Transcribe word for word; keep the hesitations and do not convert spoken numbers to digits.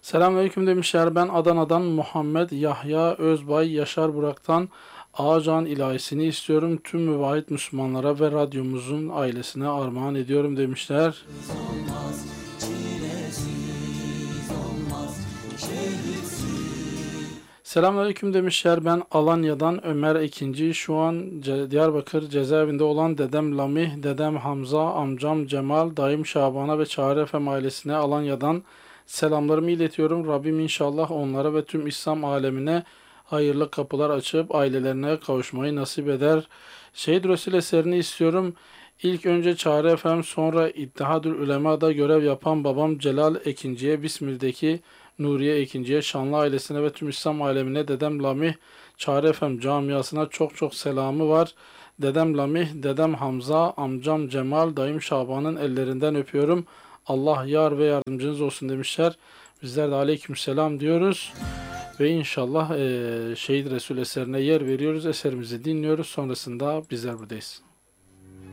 Selamünaleyküm demişler. Ben Adana'dan Muhammed Yahya Özbay Yaşar Burak'tan Ağacan ilahisini istiyorum. Tüm müvahhid Müslümanlara ve radyomuzun ailesine armağan ediyorum demişler. Olmaz, çilesiz olmaz, şehitsiz. Selamünaleyküm demişler. Ben Alanya'dan Ömer Ekinci. Şu an Ce- Diyarbakır cezaevinde olan dedem Lamih, dedem Hamza, amcam Cemal, dayım Şaban'a ve Çağrı Efem ailesine Alanya'dan selamlarımı iletiyorum. Rabbim inşallah onlara ve tüm İslam alemine hayırlı kapılar açıp ailelerine kavuşmayı nasip eder. Şehit Resul eserini istiyorum. İlk önce Çağrı Efem, sonra İttihadül Ulema'da görev yapan babam Celal Ekinci'ye, Bismil'deki Nuriye Ekinci'ye, Şanlı ailesine ve tüm İslam alemine, dedem Lamih, Çağrı Efem camiasına çok çok selamı var. Dedem Lamih, dedem Hamza, amcam Cemal, dayım Şaban'ın ellerinden öpüyorum. Allah yar ve yardımcınız olsun demişler. Bizler de aleykümselam diyoruz. Ve inşallah eee Şehit Resul eserine yer veriyoruz. Eserimizi dinliyoruz. Sonrasında bizler buradayız.